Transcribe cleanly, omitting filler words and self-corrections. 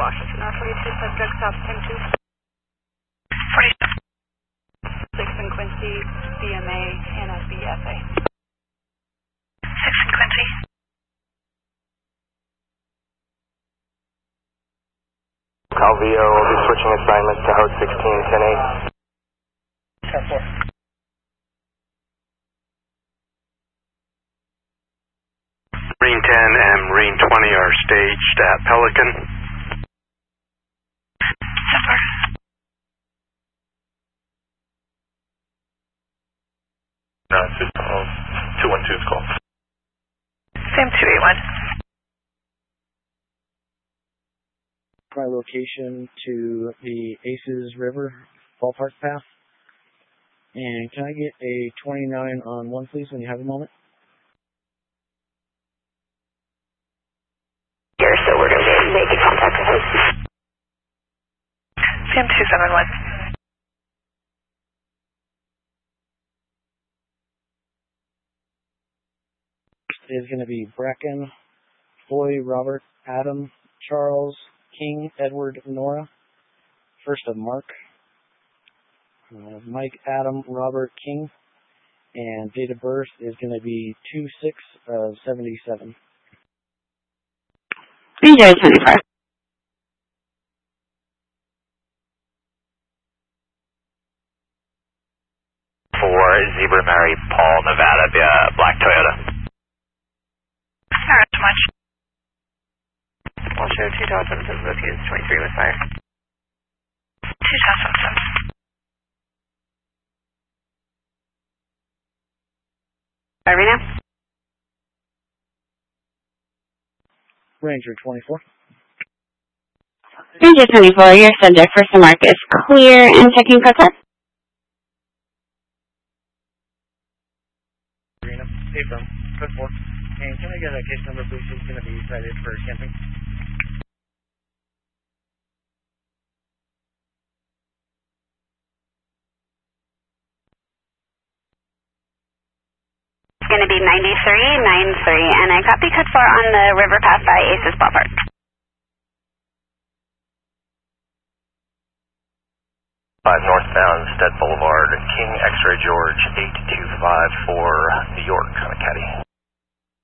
Washington, R42, subject South 102. 47. 6 in Quincy, BMA, NSBFA. 6 in Quincy. Calvio will be switching assignments to host 16, 10-8. 10-4. Marine 10 and Marine 20 are staged at Pelican. 10-4. System of 212's call. Same 281. My location to the Aces River ballpark path. And can I get a 29 on 1, please, when you have a moment? Here, so we're going to be making contact with host. Sam 271. Is going to be Bracken, Foy, Robert, Adam, Charles, King, Edward, Nora. First of Mark, Mike, Adam, Robert, King. And date of birth is going to be 2/6/77. Enjoy 24. For Zebra Mary, Paul, Nevada, black Toyota. Not too much. We'll show 2 Todd Simpsons with use 23 with fire. 2 Simpsons. Arena? Ranger 24. Ranger 24, your subject for some mark is clear and checking protest. Arena, Abram, code 4. And can I get a case number, please? It's going to be cited for camping. It's going to be 9393, and I copy code 4 on the river path by Aces Ballpark. Northbound Stead Boulevard, King X-Ray George 8254, New York, on a caddy.